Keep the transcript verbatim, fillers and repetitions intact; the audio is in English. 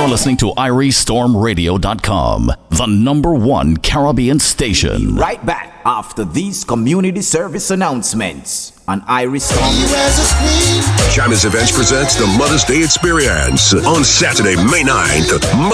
listening to Irie Storm Radio dot com, the number one Caribbean station. Right back after these community service announcements on Irie Storm. China's Events presents the Mother's Day Experience on Saturday, May ninth.